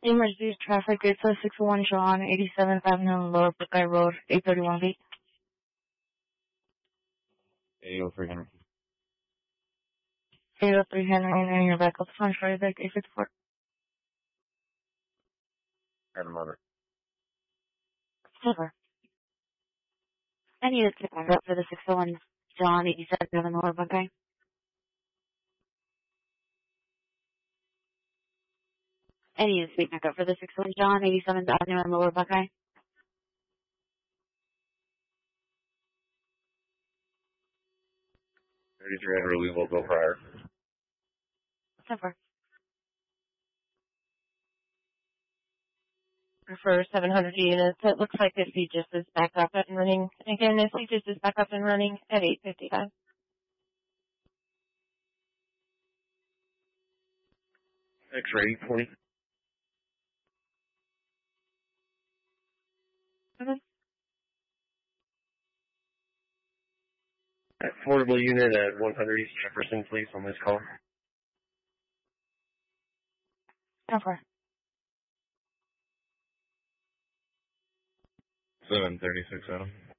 Emergency traffic, it's 601 John, 87th Avenue, Lower Buckeye Road, 831 feet. 803 Henry. 803 Henry, and you're back up front, sorry, back 854. Adam Motor. Silver. I need to back up for the 601 John, 87th Avenue, Lower Buckeye. I need to speak back up for the 601 John, 87th Avenue, and Lower Buckeye. 33 Henry, we will go prior. Silver. For 700 units, it looks like this Aegis is back up and running. Again, this Aegis is back up and running at 8:55. X-ray 20. Affordable unit at 100 East Jefferson, please, on this call. Silver. 736 Adam.